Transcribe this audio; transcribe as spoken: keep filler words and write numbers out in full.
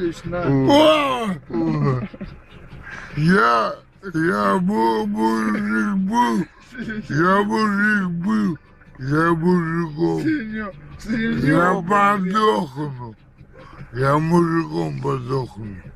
на. О! Я, я был мужик был, я мужик был, я мужиком. Сырьё, Я подохну, я мужиком подохну.